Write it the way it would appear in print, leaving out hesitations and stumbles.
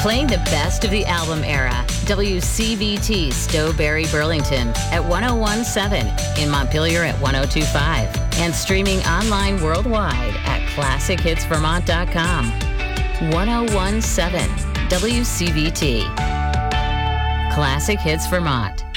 Playing the best of the album era, WCVT Stowberry Burlington at 101.7, in Montpelier at 102.5, and streaming online worldwide at ClassicHitsVermont.com. 101.7 WCVT. Classic Hits Vermont.